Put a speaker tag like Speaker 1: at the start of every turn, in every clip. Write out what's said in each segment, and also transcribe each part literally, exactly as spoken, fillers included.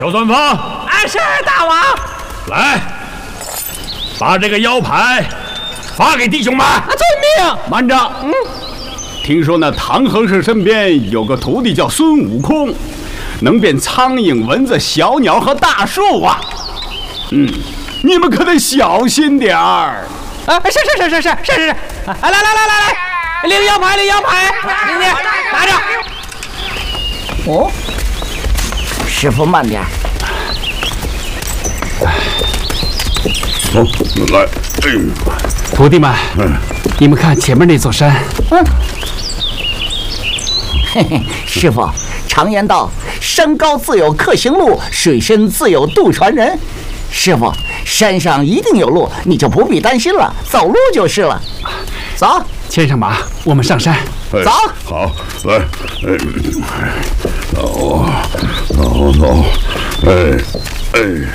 Speaker 1: 小钻风，
Speaker 2: 哎，是大王。
Speaker 1: 来，把这个腰牌发给弟兄们。啊，
Speaker 2: 遵命。
Speaker 3: 慢着，嗯，听说那唐和尚身边有个徒弟叫孙悟空，能变苍蝇、蚊子、小鸟和大树啊。嗯，你们可得小心点儿。
Speaker 2: 啊，是是是是是是是是。啊，来来来来来，领腰牌，领腰牌，你你拿着。
Speaker 4: 哦。 师傅，慢点。
Speaker 5: 好，来，哎，
Speaker 3: 徒弟们，嗯，你们看前面那座山。
Speaker 4: 嗯。嘿嘿，师傅，常言道，山高自有客行路，水深自有渡船人。师傅，山上一定有路，你就不必担心了，走路就是了。走，
Speaker 3: 牵上马，我们上山。
Speaker 4: 走。
Speaker 5: 好，来，哎，走，走走，哎哎。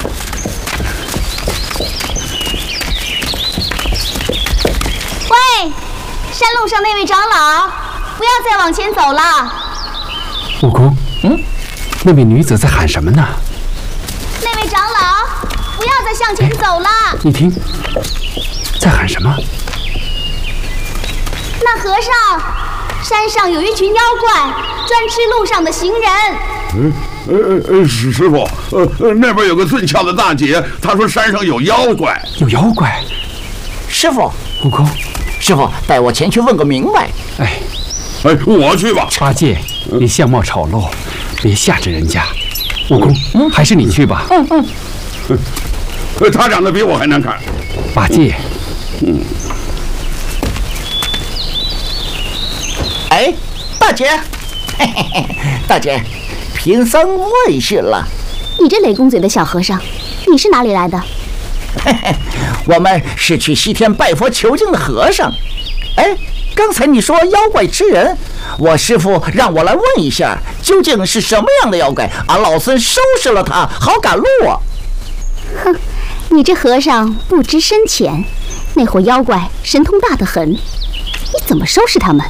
Speaker 6: 喂，山路上那位长老，不要再往前走了。
Speaker 3: 悟空，嗯，那位女子在喊什么呢？
Speaker 6: 那位长老，不要再向前走了。
Speaker 3: 你听，在喊什么？
Speaker 6: 那和尚。 山上有一群妖怪，专吃路上的行人。
Speaker 5: 嗯，呃呃，师师傅，呃，那边有个最俏的大姐，她说山上有妖怪。
Speaker 3: 有妖怪？
Speaker 4: 师傅，
Speaker 3: 悟空，
Speaker 4: 师傅带我前去问个明白。
Speaker 3: 哎，
Speaker 5: 哎，我去吧。
Speaker 3: 八戒，你相貌丑陋，别吓着人家。悟空，嗯、还是你去吧。
Speaker 4: 嗯嗯。
Speaker 5: 呃，他长得比我还难看。
Speaker 3: 八戒，
Speaker 5: 嗯。
Speaker 4: 哎，大姐，嘿嘿嘿，大姐，贫僧问讯了。
Speaker 6: 你这雷公嘴的小和尚，你是哪里来的？
Speaker 4: 嘿嘿，我们是去西天拜佛求经的和尚。哎，刚才你说妖怪吃人，我师父让我来问一下，究竟是什么样的妖怪？俺老孙收拾了他，好赶路啊！
Speaker 6: 哼，你这和尚不知深浅，那伙妖怪神通大得很，你怎么收拾他们？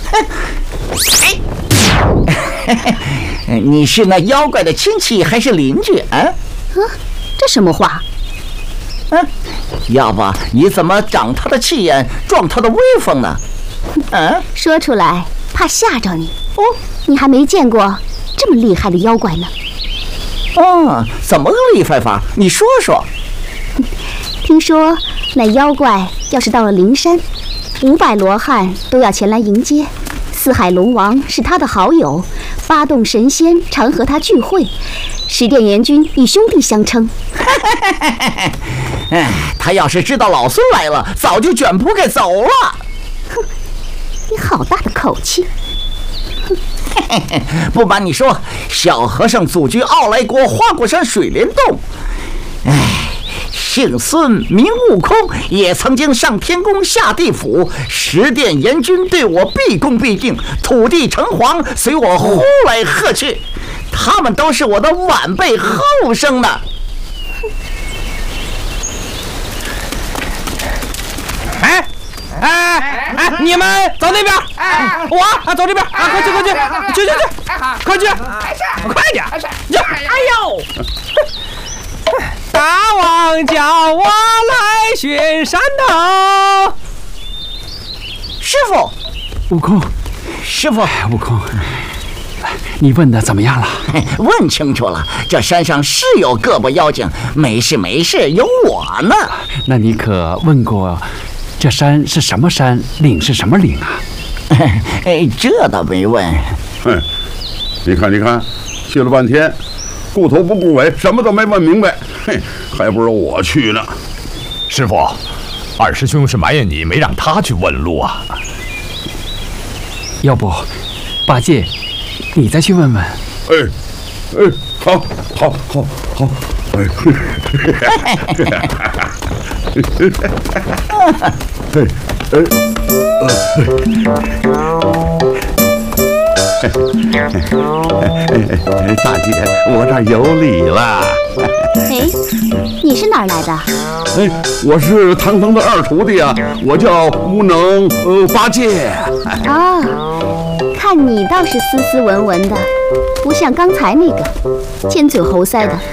Speaker 4: 哎，你是那妖怪的亲戚还是邻居啊？
Speaker 6: 啊，这什么话？
Speaker 4: 嗯，要不你怎么长他的气焰，壮他的威风呢？啊，
Speaker 6: 说出来怕吓着你。哦，你还没见过这么厉害的妖怪呢。
Speaker 4: 哦，怎么个厉害法？你说说。
Speaker 6: 听说那妖怪要是到了灵山，五百罗汉都要前来迎接。 四海龙王是他的好友，八洞神仙常和他聚会，十殿阎君以兄弟相称。
Speaker 4: 哎，他要是知道老孙来了，早就卷铺盖走了。
Speaker 6: 哼，你好大的口气！
Speaker 4: 不瞒你说，小和尚祖居傲来国花果山水帘洞。哎。 姓孙名悟空，也曾经上天宫下地府，十殿阎君对我毕恭毕敬，土地城隍随我呼来喝去，他们都是我的晚辈后生呢。
Speaker 2: 哎哎哎，你们走那边，我啊走这边啊，快去快去，去去去，快去，快点，呀，哎呦！ 大王叫我来巡山头。
Speaker 4: 师傅，
Speaker 3: 悟空，
Speaker 4: 师傅，
Speaker 3: 悟空，你问的怎么样了？
Speaker 4: 问清楚了，这山上是有个把妖精，没事没事，有我呢。
Speaker 3: 那你可问过，这山是什么山，岭是什么岭啊？
Speaker 4: 哎，这倒没问。
Speaker 5: 哼，你看，你看，去了半天。 顾头不顾尾，什么都没问明白，嘿，还不如我去呢。
Speaker 1: 师傅，二师兄是埋怨你没让他去问路啊。
Speaker 3: 要不，八戒，你再去问问。
Speaker 5: 哎，哎，好，好，好，好，哎，嘿，哎，大姐，我这儿有礼了。
Speaker 6: 哎，你是哪儿来的？
Speaker 5: 哎，我是唐僧的二徒弟啊，我叫无能呃八戒。
Speaker 6: 啊， 看你倒是斯斯文文的，不像刚才那个尖嘴猴腮的